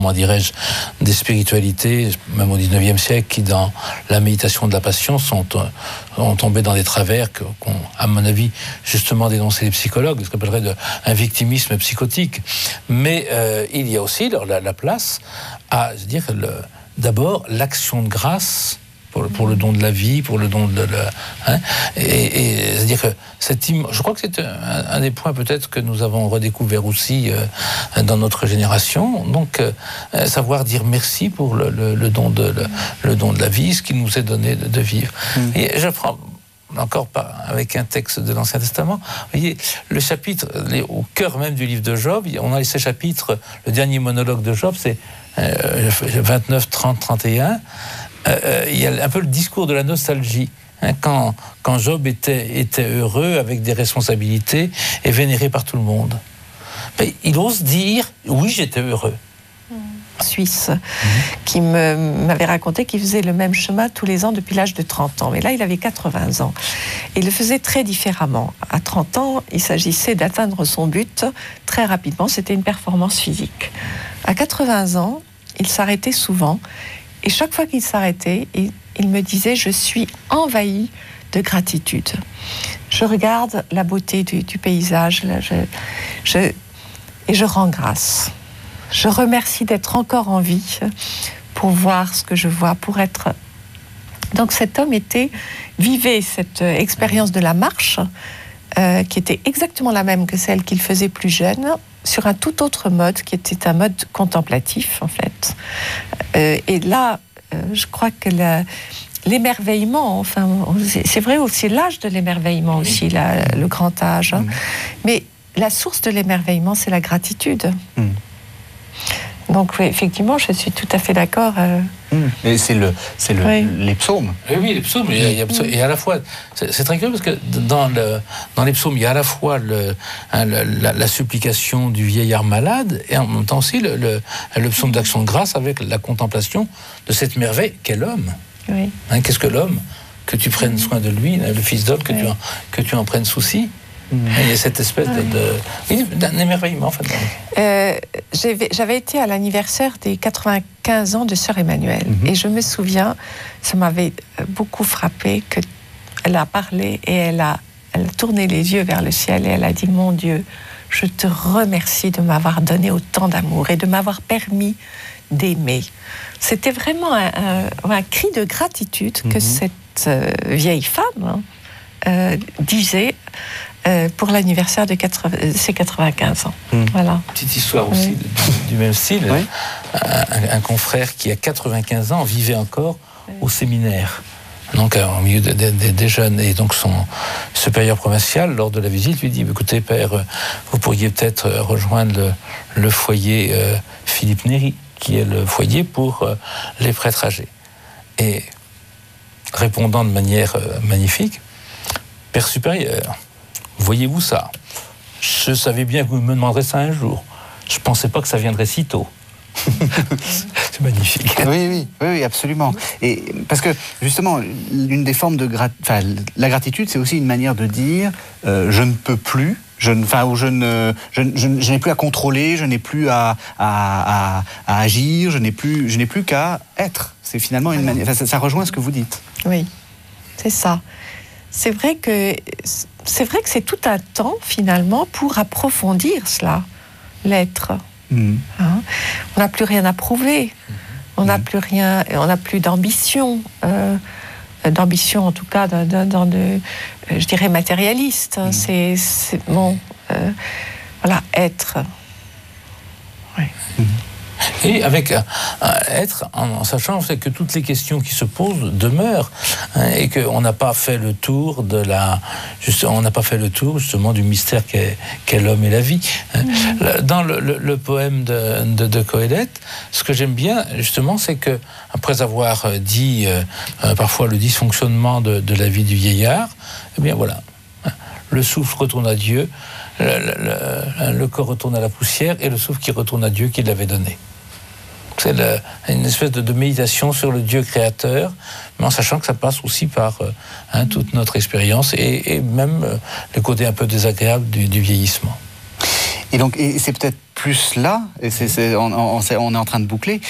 comment dirais-je, des spiritualités, même au XIXe siècle, qui dans la méditation de la passion ont tombé dans des travers qu'ont, à mon avis, justement dénoncé les psychologues, ce qu'on appellerait un victimisme psychotique. Mais il y a aussi la place à, je veux dire, d'abord l'action de grâce pour le don de la vie, pour le don de et c'est-à-dire que je crois que c'est un des points peut-être que nous avons redécouvert aussi dans notre génération. Donc savoir dire merci pour le don de la vie, ce qui nous est donné de vivre. Et je prends encore pas avec un texte de l'Ancien Testament. Vous voyez, le chapitre au cœur même du livre de Job, on a ces chapitres, le dernier monologue de Job, c'est 29, 30, 31. Il y a un peu le discours de la nostalgie. Quand Job était heureux, avec des responsabilités, et vénéré par tout le monde. Mais il ose dire, oui, j'étais heureux. Suisse, qui m'avait raconté qu'il faisait le même chemin tous les ans depuis l'âge de 30 ans. Mais là, il avait 80 ans. Et il le faisait très différemment. À 30 ans, il s'agissait d'atteindre son but très rapidement. C'était une performance physique. À 80 ans, il s'arrêtait souvent. Et chaque fois qu'il s'arrêtait, il me disait « Je suis envahi de gratitude. Je regarde la beauté du paysage et je rends grâce. Je remercie d'être encore en vie pour voir ce que je vois, pour être... » Donc cet homme vivait cette expérience de la marche qui était exactement la même que celle qu'il faisait plus jeune, sur un tout autre mode, qui était un mode contemplatif, en fait. Et là, je crois que l'émerveillement, enfin, c'est vrai aussi l'âge de l'émerveillement aussi, le grand âge. Mais la source de l'émerveillement, c'est la gratitude. Donc oui, effectivement, je suis tout à fait d'accord. Et c'est les psaumes. Oui, les psaumes. Et à la fois, c'est très curieux parce que dans les psaumes, il y a à la fois la supplication du vieillard malade et en même temps aussi le psaume d'action de grâce avec la contemplation de cette merveille qu'est l'homme. Oui. Qu'est-ce que l'homme? Que tu prennes soin de lui, le fils d'homme, que tu en prennes souci. Il y a cette espèce d'un émerveillement, en fait. J'avais été à l'anniversaire des 95 ans de Sœur Emmanuelle. Et je me souviens, ça m'avait beaucoup frappé, qu'elle a parlé et elle a tourné les yeux vers le ciel et elle a dit « Mon Dieu, je te remercie de m'avoir donné autant d'amour et de m'avoir permis d'aimer. » C'était vraiment un cri de gratitude que cette vieille femme disait pour l'anniversaire de ses 95 ans. Voilà. Petite histoire aussi du même style. Oui. Un confrère qui a 95 ans vivait encore au séminaire. Donc au milieu des jeunes. Et donc son supérieur provincial, lors de la visite, lui dit « Écoutez, père, vous pourriez peut-être rejoindre le foyer Philippe Néry, qui est le foyer pour les prêtres âgés. » Et répondant de manière magnifique, « Père supérieur, voyez-vous ça? Je savais bien que vous me demanderez ça un jour. Je ne pensais pas que ça viendrait si tôt. » C'est magnifique. Oui, absolument. Et parce que justement, l'une des formes de la gratitude, c'est aussi une manière de dire je ne peux plus. Je n'ai plus à contrôler, je n'ai plus à agir, je n'ai plus qu'à être. C'est finalement une manière. Ça rejoint ce que vous dites. Oui, c'est ça. C'est vrai que c'est tout un temps, finalement, pour approfondir cela, l'être. Hein? On n'a plus rien à prouver. On n'a plus rien, on n'a plus d'ambition. D'ambition, en tout cas, je dirais matérialiste. C'est bon. Voilà, être. Oui. Et avec être, en sachant que toutes les questions qui se posent demeurent, et qu'on n'a pas fait le tour justement du mystère qu'est l'homme et la vie. Dans le poème de Coëlette, ce que j'aime bien justement, c'est que après avoir dit parfois le dysfonctionnement de la vie du vieillard, eh bien voilà, le souffle retourne à Dieu, le corps retourne à la poussière et le souffle qui retourne à Dieu qui l'avait donné. C'est une espèce de méditation sur le Dieu créateur, mais en sachant que ça passe aussi par toute notre expérience et même le côté un peu désagréable du vieillissement. Et donc, c'est peut-être plus là, et on est en train de boucler,